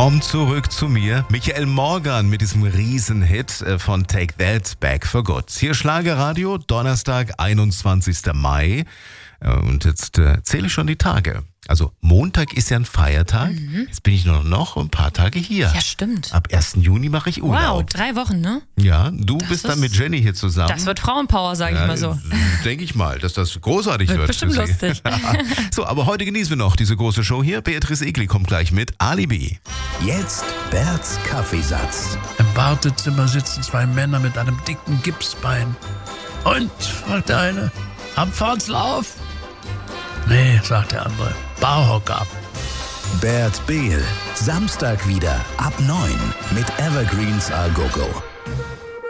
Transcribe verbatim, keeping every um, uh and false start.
Komm zurück zu mir. Michael Morgan mit diesem Riesenhit von Take That, Back for Good. Hier Schlagerradio, Donnerstag, einundzwanzigster Mai. Und jetzt äh, zähle ich schon die Tage. Also Montag ist ja ein Feiertag. Mhm. Jetzt bin ich nur noch ein paar Tage hier. Ja, stimmt. Ab ersten Juni mache ich Urlaub. Wow, drei Wochen, ne? Ja, du das bist ist, dann mit Jenny hier zusammen. Das wird Frauenpower, sage ja, ich mal so. Denke ich mal, dass das großartig wird. Wird bestimmt lustig. So, aber heute genießen wir noch diese große Show hier. Beatrice Egli kommt gleich mit Alibi. Jetzt Berts Kaffeesatz. Im Wartezimmer sitzen zwei Männer mit einem dicken Gipsbein. Und, fragt der eine, Abfahrtslauf? Nee, sagt der andere, Barhocker. Bert Behl, Samstag wieder ab neun mit Evergreens A Go Go.